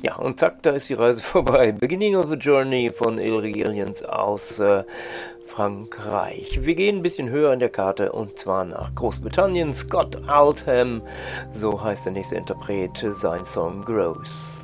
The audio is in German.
Ja, und zack, da ist die Reise vorbei. Beginning of a Journey von Illyrians aus Frankreich. Wir gehen ein bisschen höher in der Karte und zwar nach Großbritannien. Scott Altham, so heißt der nächste Interpret, sein Song Grows.